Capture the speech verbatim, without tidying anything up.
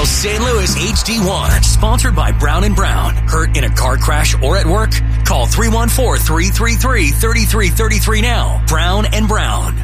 Ohio Saint Louis H D one. Sponsored by Brown and Brown. Hurt in a car crash or at work? Call three one four, three three three, three three three three now. Brown and Brown.